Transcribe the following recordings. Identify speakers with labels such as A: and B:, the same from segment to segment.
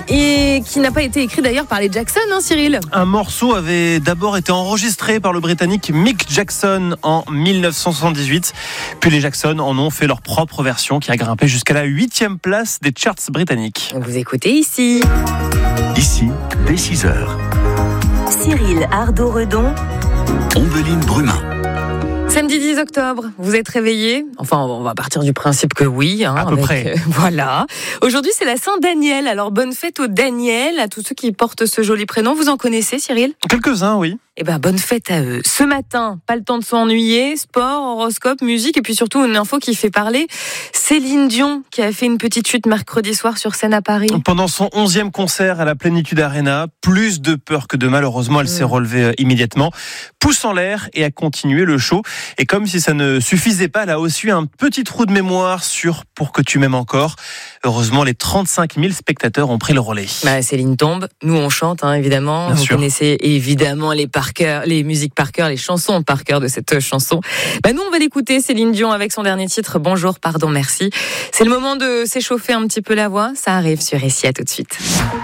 A: et qui n'a pas été écrit d'ailleurs par les Jackson, Cyril.
B: Un morceau avait d'abord été enregistré par le Britannique Mick Jackson en 1978. Puis les Jackson en ont fait leur propre version qui a grimpé jusqu'à la 8e place des charts britanniques.
A: Vous écoutez ici.
C: Ici, dès 6h.
D: Cyril Ardo-Redon,
C: Ombeline Brumin.
A: Samedi 10 octobre, vous êtes réveillés ? Enfin, on va partir du principe que oui.
B: À peu près.
A: Voilà. Aujourd'hui, c'est la Saint-Daniel. Alors, bonne fête aux Daniel, à tous ceux qui portent ce joli prénom. Vous en connaissez, Cyril ?
B: Quelques-uns, oui.
A: Eh ben, bonne fête à eux. Ce matin, pas le temps de s'ennuyer. Sport, horoscope, musique et puis surtout une info qui fait parler. Céline Dion, qui a fait une petite chute mercredi soir sur scène à Paris.
B: Pendant son 11e concert à la Plénitude Arena, plus de peur que de mal. Heureusement, elle s'est relevée immédiatement. Pouce en l'air et a continué le show. Et comme si ça ne suffisait pas, elle a aussi eu un petit trou de mémoire sur Pour que tu m'aimes encore. Heureusement, les 35 000 spectateurs ont pris le relais.
A: Céline tombe, nous on chante évidemment.
B: Bien
A: Vous
B: sûr.
A: connaissez évidemment les musiques par cœur, les chansons par cœur de cette chanson. Nous on va l'écouter, Céline Dion avec son dernier titre, Bonjour, pardon, merci. C'est le moment de s'échauffer un petit peu la voix. Ça arrive sur Ici, à tout de suite.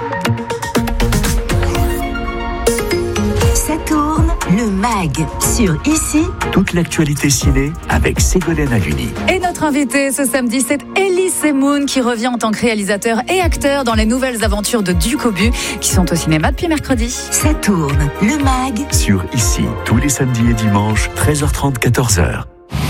D: ça tourne, le MAG sur Ici.
C: Toute l'actualité ciné avec Ségolène Haluni.
E: Et notre invité ce samedi, c'est Elie Semoun qui revient en tant que réalisateur et acteur dans les nouvelles aventures de Duc Aubu qui sont au cinéma depuis mercredi.
D: Ça tourne, le MAG.
C: Sur Ici, tous les samedis et dimanches, 13h30, 14h.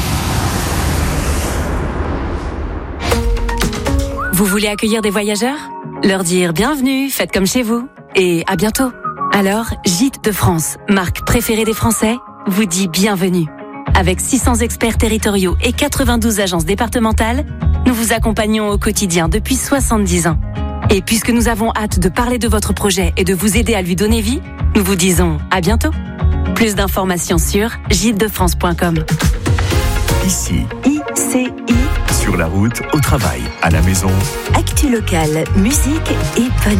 F: Vous voulez accueillir des voyageurs ? Leur dire bienvenue, faites comme chez vous et à bientôt. Alors, Gîtes de France, marque préférée des Français, vous dit bienvenue. Avec 600 experts territoriaux et 92 agences départementales, nous vous accompagnons au quotidien depuis 70 ans. Et puisque nous avons hâte de parler de votre projet et de vous aider à lui donner vie, nous vous disons à bientôt. Plus d'informations sur gîtesdefrance.com.
C: Ici,
D: ICI.
C: sur la route, au travail, à la maison.
D: Actu locale, musique et bonne